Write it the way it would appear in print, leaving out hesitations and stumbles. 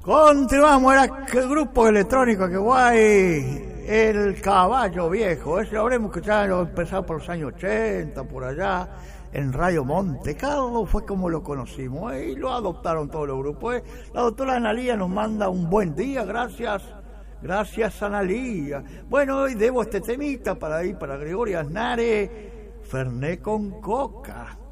Continuamos, era el grupo electrónico, que guay, el Caballo Viejo, ese lo habremos escuchado, empezado por los años 80, por allá, en Radio Monte Carlo, fue como lo conocimos, y lo adoptaron todos los grupos. La doctora Analía nos manda un buen día, gracias Analía. Bueno, hoy debo este temita para ir para Gregorio Aznare, Fernet con coca.